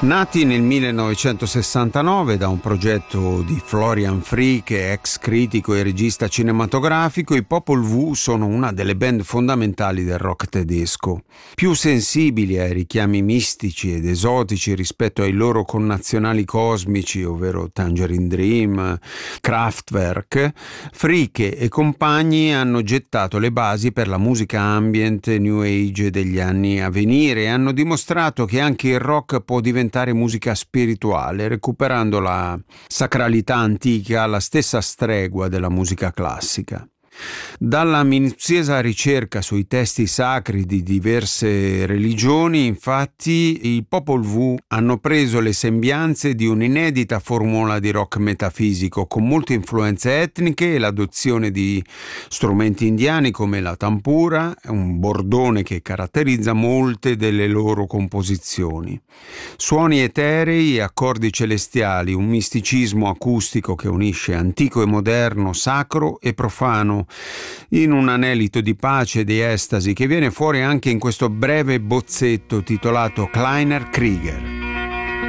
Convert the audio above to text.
Nati nel 1969 da un progetto di Florian Fricke, ex critico e regista cinematografico, i Popol Vuh sono una delle band fondamentali del rock tedesco. Più sensibili ai richiami mistici ed esotici rispetto ai loro connazionali cosmici, ovvero Tangerine Dream, Kraftwerk, Fricke e compagni hanno gettato le basi per la musica ambient e new age degli anni a venire e hanno dimostrato che anche il rock può diventare musica spirituale, recuperando la sacralità antica alla stessa stregua della musica classica. Dalla minuziosa ricerca sui testi sacri di diverse religioni, infatti, i Popol Vuh hanno preso le sembianze di un'inedita formula di rock metafisico con molte influenze etniche e l'adozione di strumenti indiani come la tampura, un bordone che caratterizza molte delle loro composizioni. Suoni eterei e accordi celestiali, un misticismo acustico che unisce antico e moderno, sacro e profano, in un anelito di pace e di estasi che viene fuori anche in questo breve bozzetto titolato Kleiner Krieger.